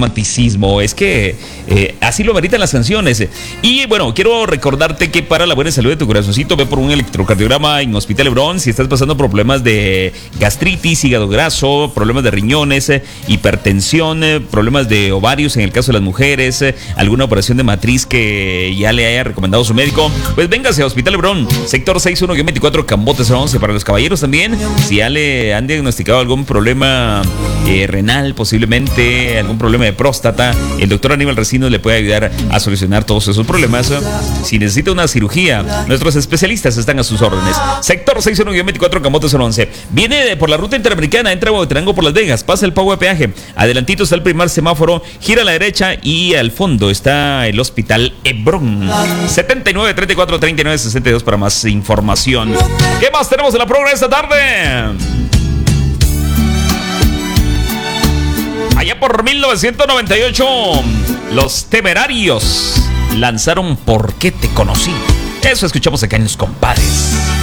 romanticismo. Es que así lo meritan las canciones. Y bueno, quiero recordarte que para la buena salud de tu corazoncito, ve por un electrocardiograma en Hospital Hebrón. Si estás pasando por problemas de gastritis, hígado graso, problemas de riñones, hipertensión, problemas de ovarios en el caso de las mujeres, alguna operación de matriz que ya le haya recomendado su médico, pues véngase a Hospital Hebrón, sector 61-24, Cambotes 11. Para los caballeros también, si ya le han diagnosticado algún problema renal, posiblemente algún problema de próstata, el doctor Aníbal Recinos le puede ayudar a solucionar todos esos problemas. Si necesita una cirugía, nuestros especialistas están a sus órdenes. Sector 61-24, Cambotes 11. Viene por la ruta interamericana, entra a Huehuetenango por Las Vegas, pasa el pago de peaje, adelantito está el primer semáforo, gira a la derecha y al fondo está el Hospital Hebrón. 79-34-39-62 para más información. ¿Qué más tenemos en la programa esta tarde? Allá por 1998, los Temerarios lanzaron ¿Por qué te conocí? Eso escuchamos acá en Los Compadres.